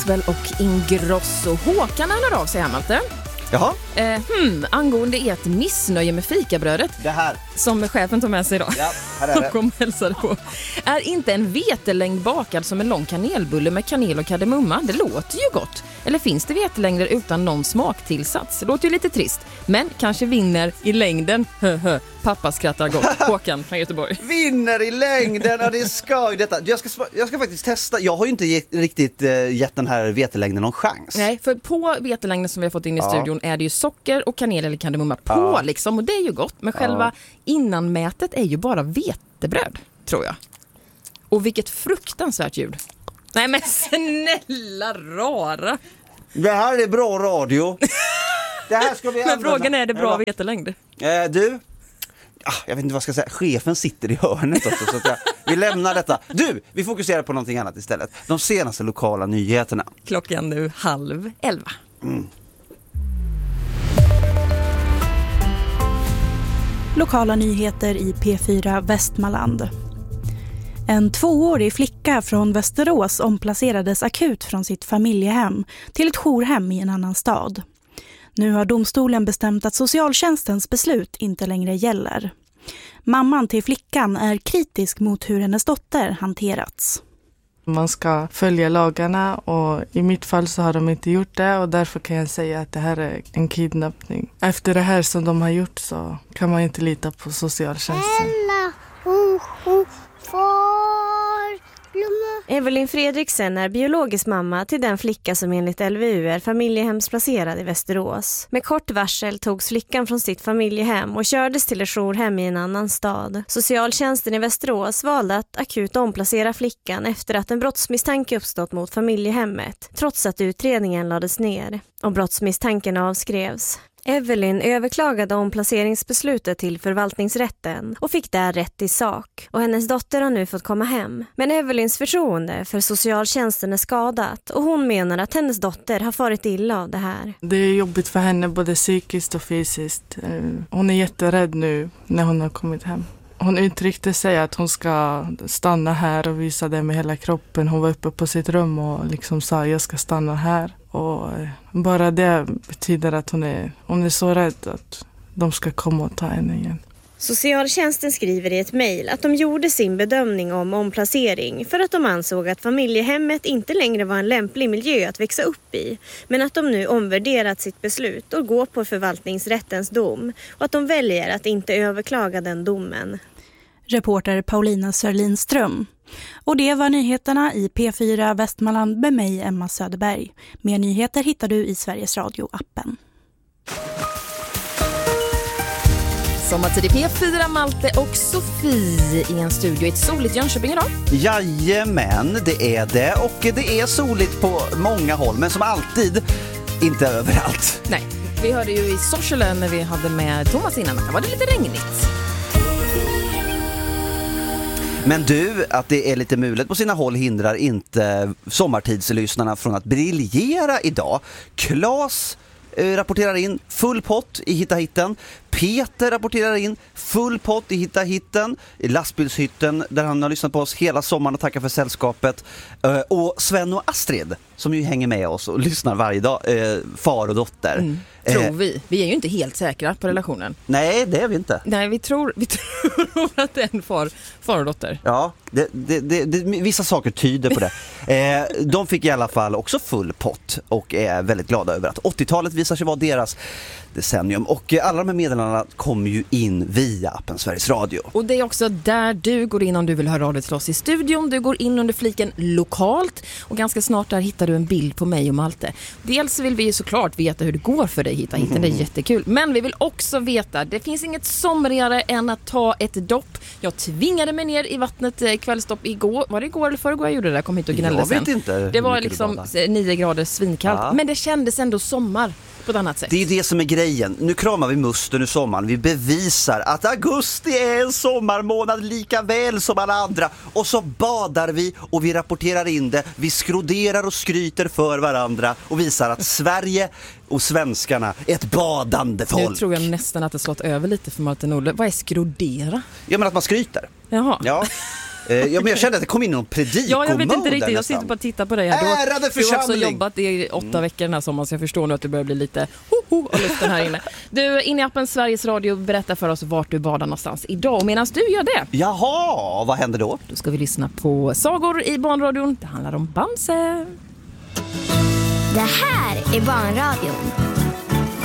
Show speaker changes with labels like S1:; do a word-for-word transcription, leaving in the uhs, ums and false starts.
S1: Och Ingrosso. Håkan hör av sig här, Malte.
S2: Jaha.
S1: Eh, hmm, angående ert missnöje med fikabrödet.
S2: Det här.
S1: Som chefen tog med sig idag.
S2: Ja, här är det.
S1: Och kom hälsade på. Är inte en vetelängd bakad som en lång kanelbulle med kanel och kardemumma? Det låter ju gott. Eller finns det vetelängder utan någon smaktillsats? Det låter ju lite trist. Men kanske vinner i längden. Hö, pappa skrattar gott. Håkan från Göteborg.
S2: Vinner i längden, ja, det är skoj detta. Jag ska, jag ska faktiskt testa. Jag har ju inte gett, riktigt uh, gett den här vetelängden någon chans.
S1: Nej, för på vetelängden som vi har fått in i
S2: ja.
S1: studion är det ju socker och kanel eller kardemumma på
S2: ja.
S1: liksom. Och det är ju gott. Men själva ja. innanmätet är ju bara vetebröd, tror jag. Och vilket fruktansvärt ljud. Nej men snälla rara.
S2: Det här är bra radio. Det här ska vi
S1: men frågan är, är det bra vetelängd?
S2: Eh, du, ah, jag vet inte vad jag ska säga. Chefen sitter i hörnet också, så att jag, vi lämnar detta. Du, vi fokuserar på någonting annat istället. De senaste lokala nyheterna.
S1: Klockan nu halv elva. Mm.
S3: Lokala nyheter i P fyra Västmanland. En tvåårig flicka från Västerås omplacerades akut från sitt familjehem till ett jourhem i en annan stad. Nu har domstolen bestämt att socialtjänstens beslut inte längre gäller. Mamman till flickan är kritisk mot hur hennes dotter hanterats.
S4: Man ska följa lagarna och i mitt fall så har de inte gjort det och därför kan jag säga att det här är en kidnappning. Efter det här som de har gjort så kan man inte lita på socialtjänsten.
S5: Evelyn Fredriksen är biologisk mamma till den flicka som enligt L V U är familjehemsplacerad i Västerås. Med kort varsel togs flickan från sitt familjehem och kördes till ett jourhem i en annan stad. Socialtjänsten i Västerås valde att akut omplacera flickan efter att en brottsmisstanke uppstått mot familjehemmet, trots att utredningen lades ner. Och brottsmisstanken avskrevs. Evelyn överklagade omplaceringsbeslutet till förvaltningsrätten och fick där rätt i sak. Och hennes dotter har nu fått komma hem. Men Evelyns förtroende för socialtjänsten är skadat och hon menar att hennes dotter har farit illa av det här.
S4: Det är jobbigt för henne både psykiskt och fysiskt. Hon är jätterädd nu när hon har kommit hem. Hon uttryckte sig att hon ska stanna här och visa det med hela kroppen. Hon var uppe på sitt rum och liksom sa jag ska stanna här. Och bara det betyder att hon är, hon är så rädd att de ska komma och ta henne igen.
S5: Socialtjänsten skriver i ett mejl att de gjorde sin bedömning om omplacering för att de ansåg att familjehemmet inte längre var en lämplig miljö att växa upp i. Men att de nu omvärderat sitt beslut och går på förvaltningsrättens dom och att de väljer att inte överklaga den domen.
S3: Reporter Paulina Sörlinström. Och det var nyheterna i P fyra Västmanland med mig, Emma Söderberg. Mer nyheter hittar du i Sveriges Radio-appen.
S1: Sommartid i P fyra, Malte och Sofie i en studio i ett soligt Jönköping idag.
S2: Jajamän, det är det. Och det är soligt på många håll, men som alltid inte överallt.
S1: Nej, vi hörde ju i Sorsele när vi hade med Thomas innan att det var lite regnigt.
S2: Men du, att det är lite mulet på sina håll hindrar inte sommartidslyssnarna från att briljera idag. Claes eh, rapporterar in full pott i Hitta Hitten. Peter rapporterar in full pott i Hitta Hitten i lastbilshytten där han har lyssnat på oss hela sommaren och tackar för sällskapet. Eh, och Sven och Astrid som ju hänger med oss och lyssnar varje dag, eh, far och dotter.
S1: Mm. Tror vi. Vi är ju inte helt säkra på relationen.
S2: Nej, det är vi inte.
S1: Nej, vi tror, vi tror att det är en far, far och dotter.
S2: Ja, det, det, det, det, vissa saker tyder på det. Eh, de fick i alla fall också full pott och är väldigt glada över att åttiotalet visar sig vara deras decennium. Och alla de här meddelandena kommer ju in via appen Sveriges Radio.
S1: Och det är också där du går in om du vill höra av dig till oss i studion. Du går in under fliken lokalt och ganska snart där hittar du en bild på mig och Malte. Dels vill vi ju såklart veta hur det går för dig Hitta Hitten, det är jättekul. Men vi vill också veta, det finns inget somrigare än att ta ett dopp. Jag tvingade mig ner i vattnet kvällstopp igår. Var det igår eller förrgår jag gjorde det där? Kom hit och gnällde sen.
S2: Jag vet inte.
S1: Det var liksom nio grader svinkallt. Ja. Men det kändes ändå sommar på ett annat sätt.
S2: Det är det som är grejen. Nu kramar vi musten i sommaren. Vi bevisar att augusti är en sommarmånad lika väl som alla andra. Och så badar vi och vi rapporterar in det. Vi skroderar och skryter för varandra och visar att Sverige och svenskarna är ett badande folk.
S1: Nu tror jag nästan att det slått över lite för Martin Olle. Vad är skrodera?
S2: Ja, men att man skryter.
S1: Jaha.
S2: Ja. Eh, ja, men jag kände att det kom in någon predikomode.
S1: Ja, jag vet inte riktigt. Jag
S2: nästan.
S1: sitter bara och tittar på dig här. Du har,
S2: Ärade
S1: du har också
S2: församling!
S1: jobbat i åtta mm. veckor den här sommaren, så jag förstår nu att det börjar bli lite ho, ho och luften här inne. Du, in i appen Sveriges Radio, berätta för oss vart du badar någonstans idag. Och medan du gör det...
S2: Jaha, vad händer då?
S1: Då ska vi lyssna på sagor i Barnradion. Det handlar om Bamse.
S6: Det här är Barnradion.